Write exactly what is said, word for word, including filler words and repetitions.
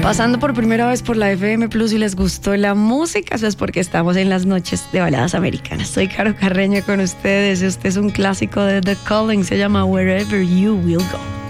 Pasando por primera vez por la F M Plus y les gustó la música, eso es porque estamos en las noches de baladas americanas. Soy Caro Carreño con ustedes. Este es un clásico de The Calling, se llama Wherever You Will Go.